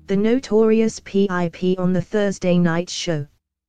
the notorious P.I.P. on the Thursday night show.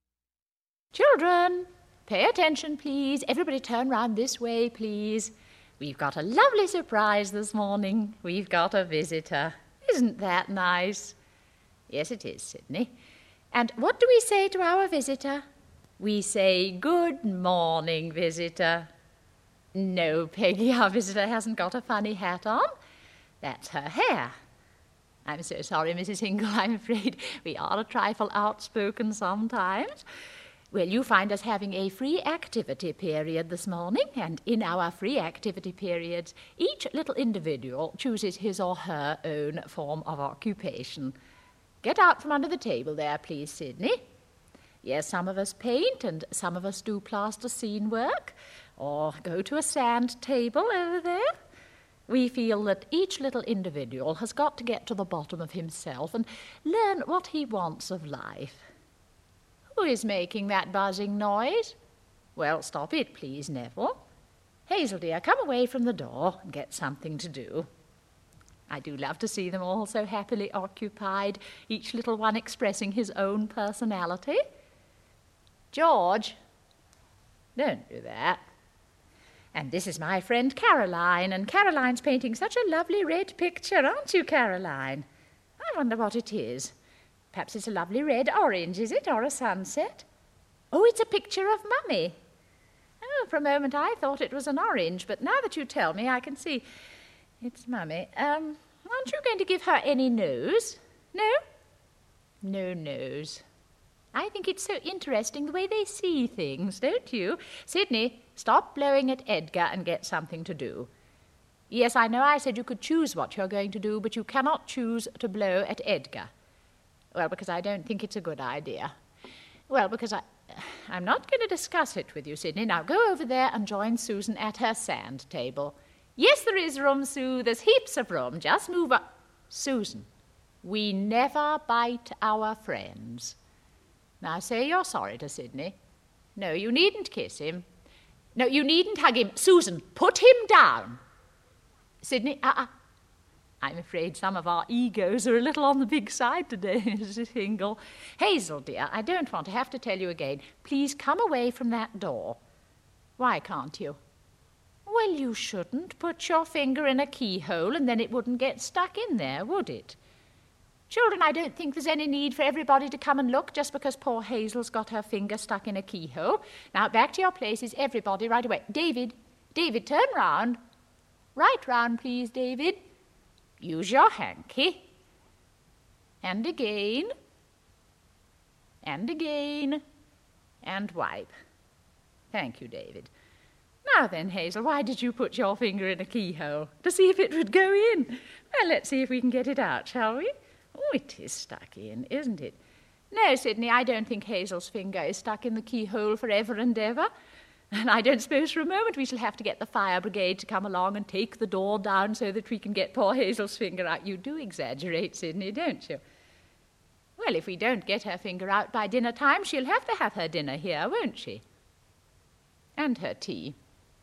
Children, pay attention, please. Everybody turn round this way, please. We've got a lovely surprise this morning. We've got a visitor. Isn't that nice? Yes, it is, Sydney. And what do we say to our visitor? We say, "Good morning, visitor." No, Peggy, our visitor hasn't got a funny hat on. That's her hair. I'm so sorry, Mrs. Hingle. I'm afraid we are a trifle outspoken sometimes. Well, you find us having a free activity period this morning, and in our free activity periods, each little individual chooses his or her own form of occupation. Get out from under the table there, please, Sydney. Yes, some of us paint, and some of us do plaster scene work, or go to a sand table over there. We feel that each little individual has got to get to the bottom of himself and learn what he wants of life. Who is making that buzzing noise? Well, stop it, please, Neville. Hazel, dear, come away from the door and get something to do. I do love to see them all so happily occupied, each little one expressing his own personality. George, don't do that. And this is my friend Caroline, and Caroline's painting such a lovely red picture, aren't you, Caroline? I wonder what it is. Perhaps it's a lovely red orange, is it, or a sunset? Oh, it's a picture of Mummy. Oh, for a moment I thought it was an orange, but now that you tell me, I can see it's Mummy. Aren't you going to give her any news? No? No news. I think it's so interesting the way they see things, don't you? Sydney, stop blowing at Edgar and get something to do. Yes, I know I said you could choose what you're going to do, but you cannot choose to blow at Edgar. Well, because I don't think it's a good idea. Well, because I'm not going to discuss it with you, Sydney. Now, go over there and join Susan at her sand table. Yes, there is room, Sue. There's heaps of room. Just move up. Susan, we never bite our friends. Now, say you're sorry to Sydney. No, you needn't kiss him. No, you needn't hug him. Susan, put him down. Sydney, I'm afraid some of our egos are a little on the big side today, Mrs. Hingle. Hazel, dear, I don't want to have to tell you again. Please come away from that door. Why can't you? Well, you shouldn't put your finger in a keyhole and then it wouldn't get stuck in there, would it? Children, I don't think there's any need for everybody to come and look just because poor Hazel's got her finger stuck in a keyhole. Now, back to your places, everybody, right away. David, turn round. Right round, please, David. Use your hanky. And again. And again. And wipe. Thank you, David. Now then, Hazel, why did you put your finger in a keyhole? To see if it would go in. Well, let's see if we can get it out, shall we? Oh, it is stuck in, isn't it? No, Sydney, I don't think Hazel's finger is stuck in the keyhole forever and ever. And I don't suppose for a moment we shall have to get the fire brigade to come along and take the door down so that we can get poor Hazel's finger out. You do exaggerate, Sydney, don't you? Well, if we don't get her finger out by dinner time, she'll have to have her dinner here, won't she? And her tea.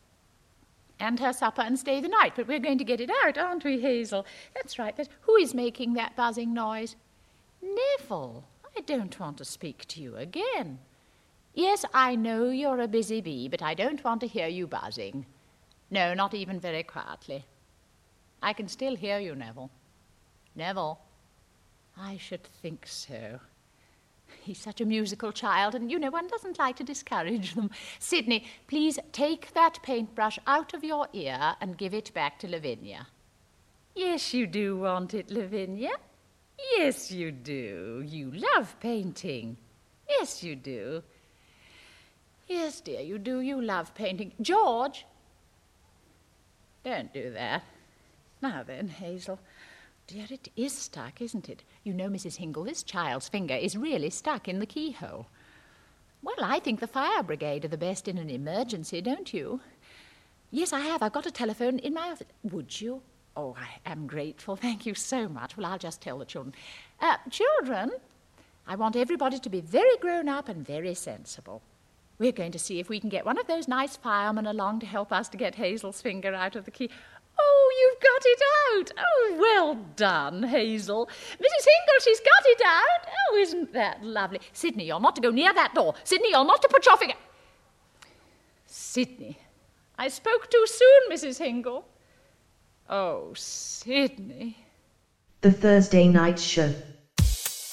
And her supper and stay the night. But we're going to get it out, aren't we, Hazel? That's right. But who is making that buzzing noise? Neville, I don't want to speak to you again. Yes, I know you're a busy bee, but I don't want to hear you buzzing. No, not even very quietly. I can still hear you, Neville. Neville, I should think so. He's such a musical child, and, one doesn't like to discourage them. Sydney, please take that paintbrush out of your ear and give it back to Lavinia. Yes, you do want it, Lavinia. Yes, you do. You love painting. Yes, you do. Yes, dear, you do. You love painting. George! Don't do that. Now then, Hazel. Dear, it is stuck, isn't it? You know, Mrs. Hingle, this child's finger is really stuck in the keyhole. Well, I think the fire brigade are the best in an emergency, don't you? Yes, I have. I've got a telephone in my office. Would you? Oh, I am grateful. Thank you so much. Well, I'll just tell the children. Children, I want everybody to be very grown up and very sensible. We're going to see if we can get one of those nice firemen along to help us to get Hazel's finger out of the key. Oh, Oh, you've got it out. Oh, well done, Hazel. Mrs. Hingle, she's got it out. Oh, isn't that lovely? Sydney, you're not to go near that door. Sydney, you're not to put your finger... Sydney, I spoke too soon, Mrs. Hingle. Oh, Sydney. The Thursday Night Show.